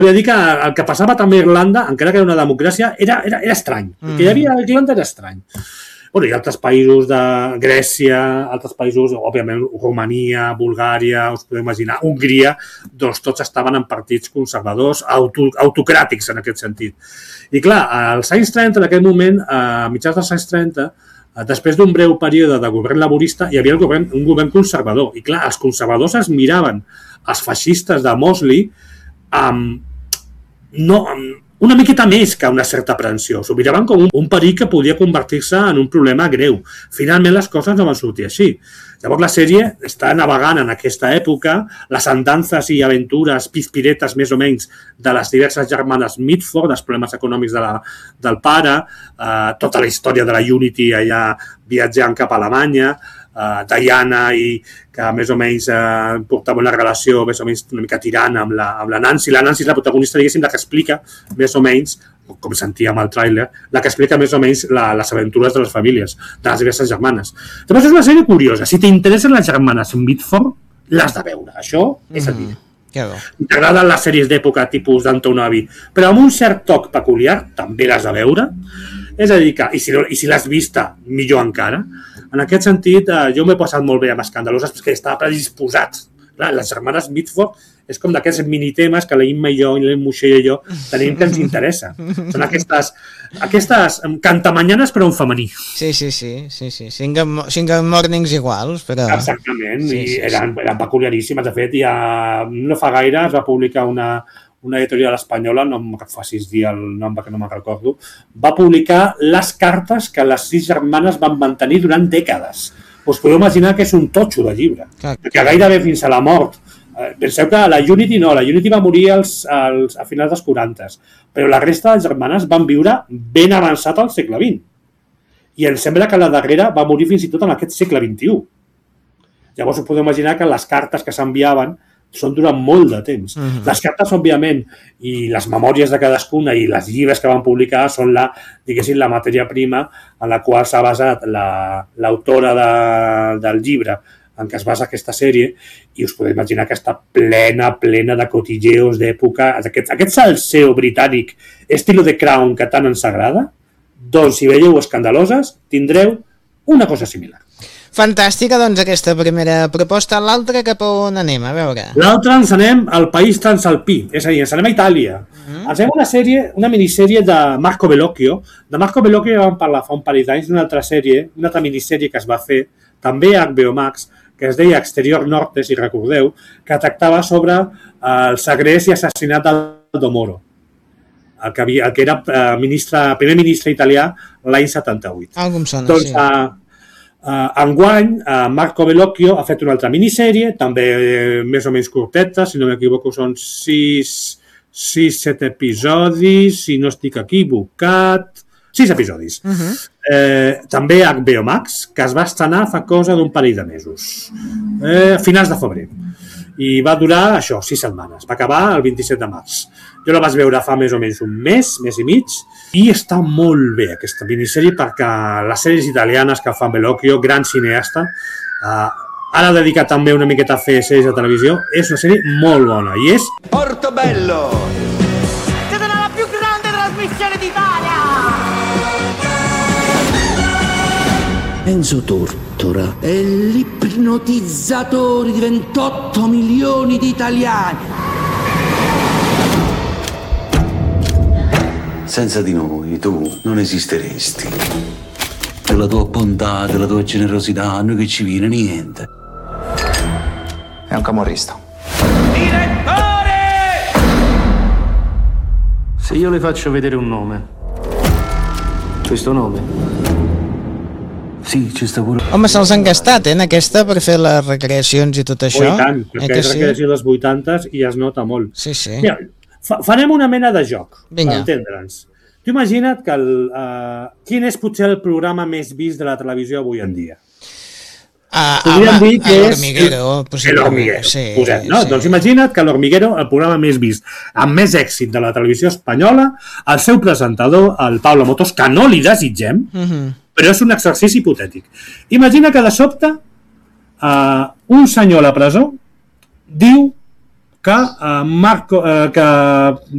Vull dir que el que passava també a Irlanda, encara que era una democràcia, era estrany. El que hi havia a Irlanda era estrany. Bueno, i altres països de Grècia, altres països, òbviament, Romania, Bulgària, us podeu imaginar, Hongria, doncs tots estaven en partits conservadors, autocràtics en aquest sentit. I clar, als anys 30, en aquell moment, a mitjans dels anys 30, després d'un breu període de govern laborista, hi havia un govern conservador. I clar, els conservadors es miraven els feixistes de Mosley amb una miqueta més que una certa aprensió. S'ho miraven com un perill que podia convertir-se en un problema greu. Finalment les coses no van sortir així. Llavors la sèrie està navegant en aquesta època, les andances i aventures pizpiretes més o menys de les diverses germanes Mitford, els problemes econòmics del pare, tota la història de la Unity allà viatjant cap a Alemanya, Diana, i que més o menys portava una relació més o menys una mica tirant amb la Nancy. La Nancy és la protagonista, diguéssim, la que explica més o menys, com sentíem al tràiler, la que explica més o menys les aventures de les famílies, de les diverses germanes. Llavors és una sèrie curiosa. Si t'interessen les germanes Mitford, l'has de veure. Això és el millor. T'agraden les sèries d'època tipus d'Anton Abbey, però amb un cert toc peculiar també l'has de veure. És a dir, que, i si l'has vista, millor encara. En aquest sentit, jo m'he passat molt bé amb Escandaloses perquè estava predisposat. Clar, les germanes Mitford és com d'aquests minitemes que la Imma i jo, i la Moixella i jo, tenim que ens interessa. Són aquestes cantamanyanes però en femení. Sí. Cinc mornings iguals. Però... Exactament, i eren peculiaríssimes. De fet, ja no fa gaire es va publicar una editorial espanyola, no em facis dir el nom perquè no me'n recordo, va publicar les cartes que les 6 germanes van mantenir durant dècades. Us podeu imaginar que és un totxo de llibre, que gairebé fins a la mort. Penseu que la Unity no, la Unity va morir a finals dels 40, però la resta de germanes van viure ben avançat al segle XX. I em sembla que la darrera va morir fins i tot en aquest segle XXI. Llavors us podeu imaginar que les cartes que s'enviaven són durant molt de temps. Les cartes, òbviament, i les memòries de cadascuna i les llibres que van publicar són la matèria prima en la qual s'ha basat l'autora del llibre en què es basa aquesta sèrie, i us podeu imaginar que està plena de cotilleos d'època. Aquest salseo britànic, estilo de Crown, que tant ens agrada, doncs si veieu Escandaloses, tindreu una cosa similar. Fantàstica, doncs, aquesta primera proposta. L'altra, cap a on anem? A veure. L'altra ens anem al país transalpí, és a dir, ens anem a Itàlia. Ens anem a una minissèrie de Marco Bellocchio. De Marco Bellocchio ja vam parlar fa un parell d'anys d'una altra sèrie, una altra minissèrie que es va fer, també a HBO Max, que es deia Exterior Norte, si recordeu, que tractava sobre el segrest i assassinat d'Aldo Moro, el que era primer ministre italià l'any 78. Algú em sona, sí. Enguany, Marco Bellocchio ha fet una altra minissèrie, també més o menys curteta, si no m'equivoco són 6-7 episodis, si no estic equivocat, 6 episodis. També a HBO Max, que es va estrenar fa cosa d'un parell de mesos, a finals de febrer. I va durar, 6 setmanes. Va acabar el 27 de març. Jo la vaig veure fa més o menys un mes i mig, i està molt bé aquesta minissèrie perquè les sèries italianes que fan Bellocchio, gran cineasta, ara dedicat també una miqueta a fer sèries de televisió, és una sèrie molt bona, i és... Portobello! Siete nella più grande trasmissione d'Italia! Enzo Tortora è l'ipnotizzatore di 28 milioni di italiani. Senza di noi tu non esisteresti. Della tua bontà, della tua generosità, a noi che ci viene niente. È un camorrista. Direttore! Se io le faccio vedere un nome, questo nome? Sí, ci sta pure. Home, se'ls han gastat, en aquesta, per fer les recreacions i tot això. I tant, perquè és recreació dels 80 i es nota molt. Sí. Mira, farem una mena de joc, vinga, per entendre'ns. Tu imagina't que quin és potser el programa més vist de la televisió avui en dia? Podríem dir que és l'Hormiguero. Sí, no? Doncs imagina't que l'Hormiguero, el programa més vist, amb més èxit de la televisió espanyola, el seu presentador, el Pablo Motos, que no li desitgem, però és un exercici hipotètic. Imagina que de sobte un senyor a la presó diu que